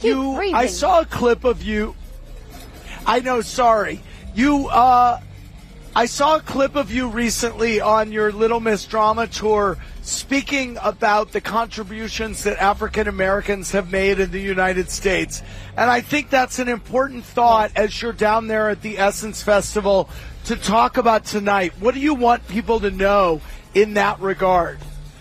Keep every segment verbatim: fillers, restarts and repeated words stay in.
you, I saw a clip of you. I know, sorry. You, uh, I saw a clip of you recently on your Little Miss Drama tour speaking about the contributions that African Americans have made in the United States. And I think that's an important thought as you're down there at the Essence Festival to talk about tonight. What do you want people to know in that regard?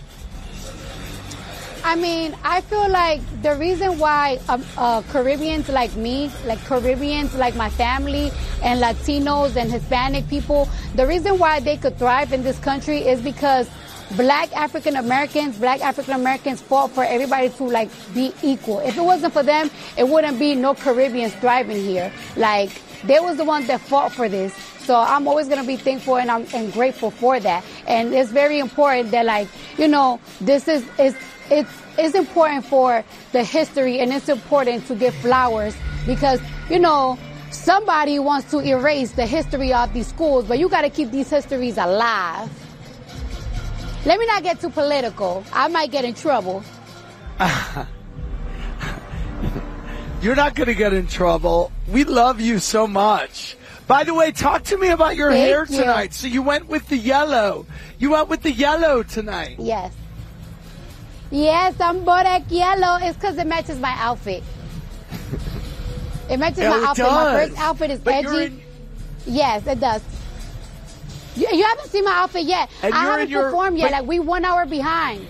I mean, I feel like the reason why um, uh, Caribbeans like me, like Caribbeans like my family, and Latinos and Hispanic people, the reason why they could thrive in this country is because black African Americans, black African Americans fought for everybody to like be equal. If it wasn't for them, it wouldn't be no Caribbeans thriving here. Like, they was the ones that fought for this. So I'm always going to be thankful and I'm and grateful for that. And it's very important that, like, you know, this is, is it's, it's important for the history, and it's important to give flowers because, you know, somebody wants to erase the history of these schools, but you got to keep these histories alive. Let me not get too political. I might get in trouble. You're not going to get in trouble. We love you so much. By the way, talk to me about your Thank hair you. tonight. So you went with the yellow. You went with the yellow tonight. Yes. Yes, I'm Bodak yellow. It's because it matches my outfit. It matches Yeah, my it outfit. does. My first outfit is But you're edgy. in- Yes, it does. You, you haven't seen my outfit yet. And I you're haven't in your- performed yet. but- Like, we one hour behind.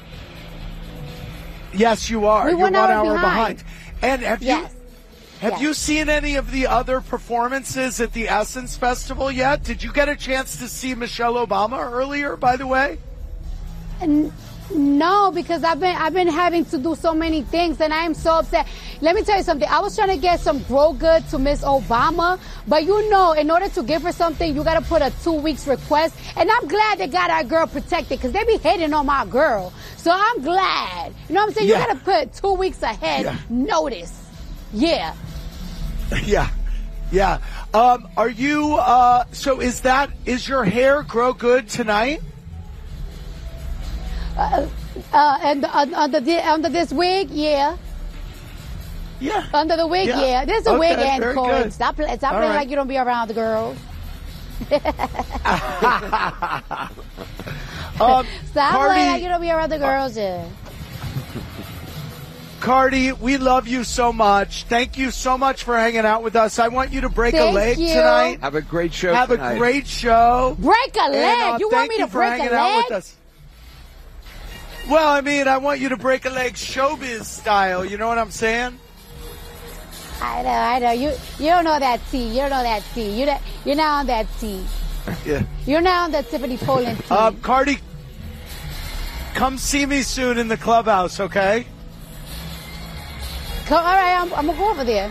Yes, you are. We You're one one hour hour behind. behind. And have Yes. you have Yes. you seen any of the other performances at the Essence Festival yet? Did you get a chance to see Michelle Obama earlier, by the way? N- No, because I've been I've been having to do so many things, and I am so upset. Let me tell you something. I was trying to get some grow good to Miss Obama, but you know, in order to give her something, you got to put a two weeks request. And I'm glad they got our girl protected because they be hating on my girl. So I'm glad. You know what I'm saying? Yeah. You got to put two weeks ahead Yeah. notice. Yeah. Yeah. Yeah. Um, are you, uh, so is that, is your hair grow good tonight? Uh, uh, and uh, under the, under this wig, yeah. Yeah. Under the wig, Yeah. yeah. There's a Okay, wig and very cord. good. Stop, play- stop All playing right. like you don't be around the girls. Um, Stop Cardi, playing like you don't be around the girls, yeah. Cardi, we love you so much. Thank you so much for hanging out with us. I want you to break Thank a leg you. tonight. Have a great show Have tonight. a great show. Break a leg? And, uh, you want thank me you to for break hanging a out leg? with us. Well, I mean, I want you to break a leg showbiz style. You know what I'm saying? I know, I know. You you don't know that tea. You don't know that tea. You don't- you're not on that tea. Yeah. You're not on that Tiffany Poland tea. Um, Cardi, come see me soon in the clubhouse, okay? Come, all right, I'm, I'm gonna go over there.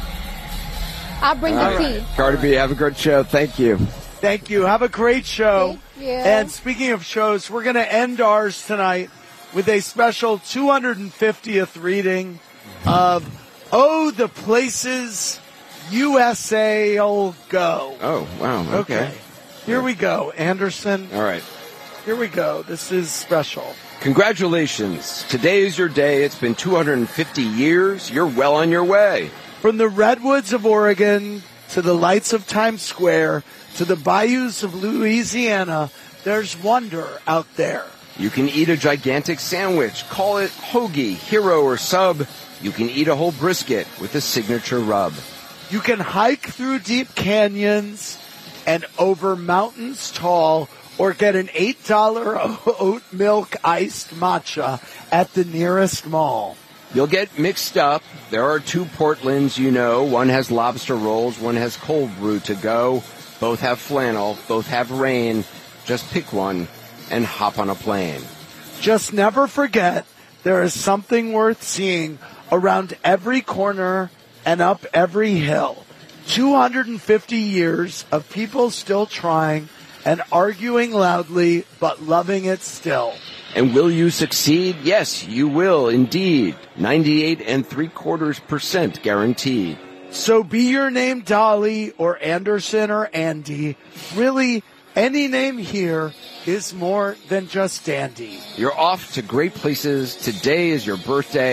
I'll bring the All tea. right. Cardi B, have a great show. Thank you. Thank you. Have a great show. Thank you. And speaking of shows, we're going to end ours tonight with a special two hundred fiftieth reading of Oh, the Places U S A'll Go. Oh, wow. Okay. Okay. Here we go, Anderson. All right. Here we go. This is special. Congratulations. Today is your day. It's been two hundred fifty years. You're well on your way. From the redwoods of Oregon to the lights of Times Square to the bayous of Louisiana, there's wonder out there. You can eat a gigantic sandwich. Call it hoagie, hero, or sub. You can eat a whole brisket with a signature rub. You can hike through deep canyons and over mountains tall, or get an eight dollar oat milk iced matcha at the nearest mall. You'll get mixed up. There are two Portlands, you know. One has lobster rolls, one has cold brew to go. Both have flannel, both have rain. Just pick one and hop on a plane. Just never forget, there is something worth seeing around every corner and up every hill. two hundred fifty years of people still trying and arguing loudly, but loving it still. And will you succeed? Yes, you will indeed. ninety-eight and three quarters percent guaranteed. So be your name Dolly or Anderson or Andy. Really, any name here is more than just dandy. You're off to great places. Today is your birthday.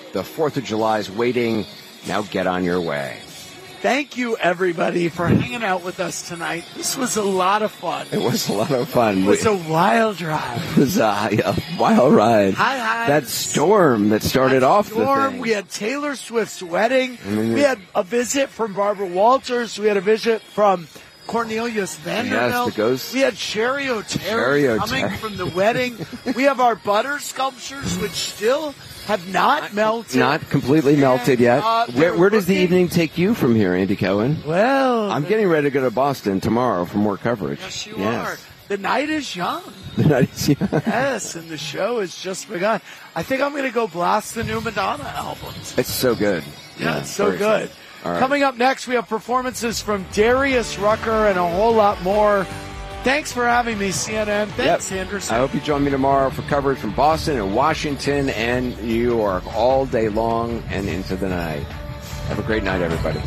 The fourth of July is waiting. Now get on your way. Thank you, everybody, for hanging out with us tonight. This was a lot of fun. It was a lot of fun. It was a wild ride. It was a, a wild ride. Hi, hi. That storm that started that off storm, the thing. We had Taylor Swift's wedding. Mm-hmm. We had a visit from Barbara Walters. We had a visit from Cornelius Vanderbilt. Yes, the ghost. We had Sherry O'Terry Sherry coming O'Terry. from the wedding. We have our butter sculptures, which still have not, not melted. Not completely and, melted yet. Uh, where where does the looking, evening take you from here, Andy Cohen? Well, I'm getting ready to go to Boston tomorrow for more coverage. Yes, you yes. are. The night is young. The night is young. Yes, and the show has just begun. I think I'm going to go blast the new Madonna albums. It's so good. Yeah, yeah it's so good. Right. Coming up next, we have performances from Darius Rucker and a whole lot more. Thanks for having me, C N N. Thanks, yep. Anderson. I hope you join me tomorrow for coverage from Boston and Washington and New York all day long and into the night. Have a great night, everybody.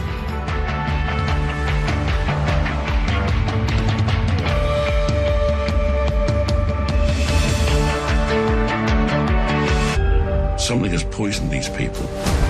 Somebody has poisoned these people.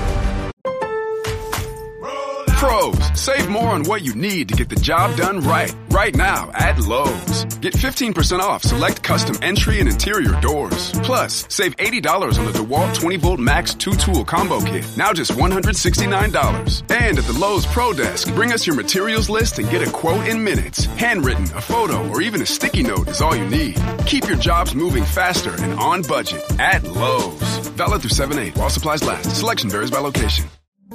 Pros, save more on what you need to get the job done right. Right now at Lowe's. Get fifteen percent off select custom entry and interior doors. Plus, save eighty dollars on the DeWalt twenty volt Max two tool combo kit. Now just one hundred sixty-nine dollars. And at the Lowe's Pro Desk, bring us your materials list and get a quote in minutes. Handwritten, a photo, or even a sticky note is all you need. Keep your jobs moving faster and on budget at Lowe's. Valid through seven eight while supplies last. Selection varies by location.